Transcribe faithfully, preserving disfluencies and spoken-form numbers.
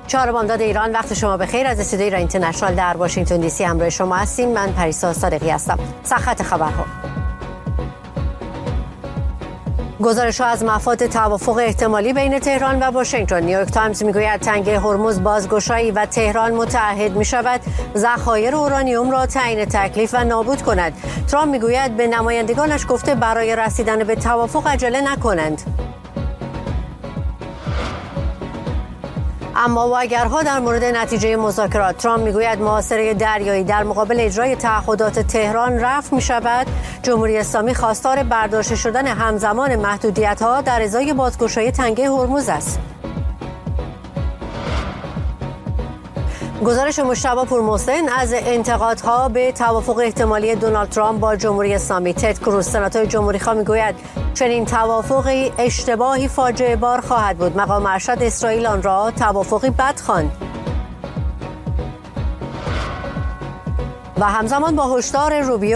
چهار بامداد ایران، وقت شما بخیر. از استودیوی ایران اینترنشنال در واشنگتن دی سی همراه شما هستیم. من پریسا صادقی هستم. سرخط خبرها. گزارش‌ها از مفاد توافق احتمالی بین تهران و واشنگتن. نیویورک تایمز میگوید تنگه هرمز بازگشایی و تهران متعهد میشود ذخایر اورانیوم را تعیین تکلیف و نابود کند. ترامپ میگوید به نمایندگانش گفته برای رسیدن به توافق عجله نکنند. اما واگرها در مورد نتیجه مذاکرات. ترامپ میگوید محاصره دریایی در مقابل اجرای تعهدات تهران رفع می شود. جمهوری اسلامی خواستار برداشته شدن همزمان محدودیت‌ها در ازای بازگشایی تنگه هرمز است. گزارش مجتبی پورمحسن از انتقادها به توافق احتمالی دونالد ترامپ با جمهوری اسلامی. تد کروز سناتور جمهوری‌خواه میگوید چنین توافقی اشتباهی فاجعه بار خواهد بود. مقام ارشد اسرائیل آن را توافقی بد خواند. و همزمان با هشدار روبیو